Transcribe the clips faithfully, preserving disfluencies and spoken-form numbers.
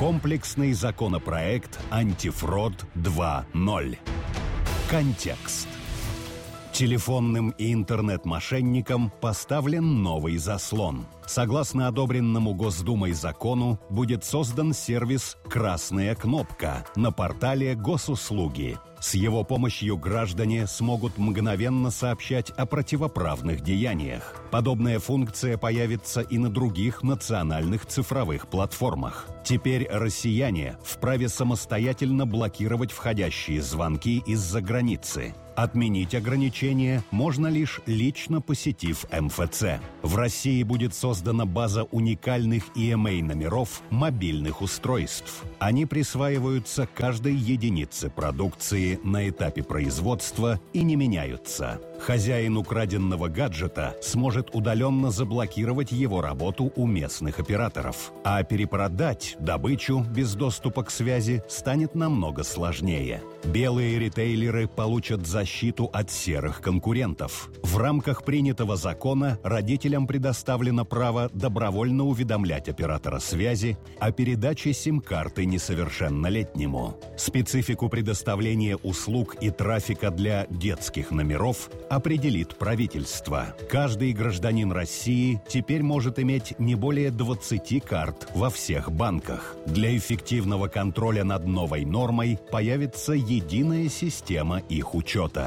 Комплексный законопроект «Антифрод два ноль». Контекст. Телефонным и интернет-мошенникам поставлен новый заслон. Согласно одобренному Госдумой закону, будет создан сервис «Красная кнопка» на портале Госуслуги. С его помощью граждане смогут мгновенно сообщать о противоправных деяниях. Подобная функция появится и на других национальных цифровых платформах. Теперь россияне вправе самостоятельно блокировать входящие звонки из-за границы. Отменить ограничения можно лишь лично посетив эм эф цэ. В России будет создана база уникальных и эм эй-номеров мобильных устройств. Они присваиваются каждой единице продукции на этапе производства и не меняются. Хозяин украденного гаджета сможет удаленно заблокировать его работу у местных операторов. А перепродать добычу без доступа к связи станет намного сложнее. Белые ритейлеры получат защиту от серых конкурентов. В рамках принятого закона родителям предоставлено право добровольно уведомлять оператора связи о передаче сим-карты несовершеннолетнему. Специфику предоставления услуг и трафика для детских номеров определит правительство. Каждый гражданин России теперь может иметь не более двадцати карт во всех банках. Для эффективного контроля над новой нормой появится единая система их учета.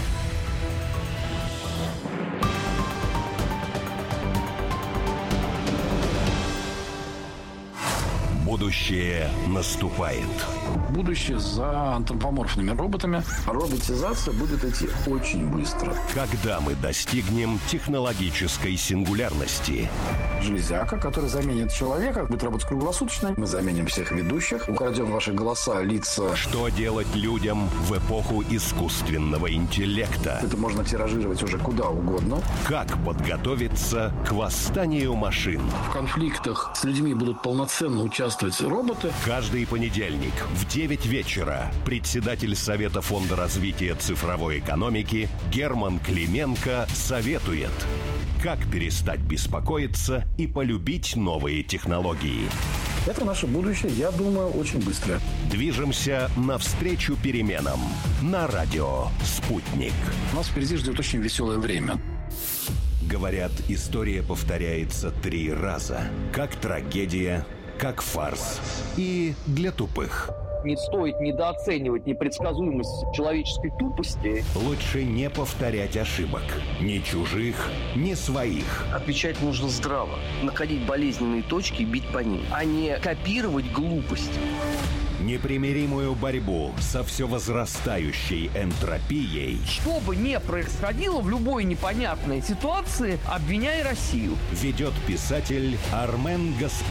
Будущее наступает. Будущее за антропоморфными роботами. Роботизация будет идти очень быстро. Когда мы достигнем технологической сингулярности? Железяка, которая заменит человека, будет работать круглосуточно. Мы заменим всех ведущих, украдем ваши голоса, лица. Что делать людям в эпоху искусственного интеллекта? Это можно тиражировать уже куда угодно. Как подготовиться к восстанию машин? В конфликтах с людьми будут полноценно участвовать роботы. Каждый понедельник в девять вечера председатель Совета фонда развития цифровой экономики Герман Клименко советует, как перестать беспокоиться и полюбить новые технологии. Это наше будущее, я думаю, очень быстро. Движемся навстречу переменам на радио «Спутник». Нас впереди ждет очень веселое время. Говорят, история повторяется три раза. Как трагедия, как фарс и для тупых. Не стоит недооценивать непредсказуемость человеческой тупости. Лучше не повторять ошибок. Ни чужих, ни своих. Отвечать нужно здраво. Находить болезненные точки и бить по ним, а не копировать глупость. Непримиримую борьбу со все возрастающей энтропией. Что бы ни происходило в любой непонятной ситуации, обвиняй Россию. Ведет писатель Армен Гаспарян.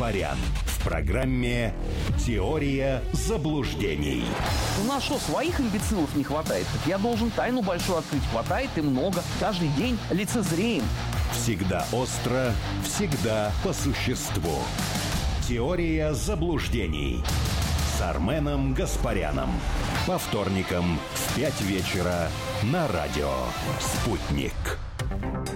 В программе «Теория заблуждений». У нас что, своих имбецилов не хватает? Так я должен тайну большую открыть. Хватает и много. Каждый день лицезреем. Всегда остро, всегда по существу. «Теория заблуждений» с Арменом Гаспаряном. По вторникам в пять вечера на радио «Спутник».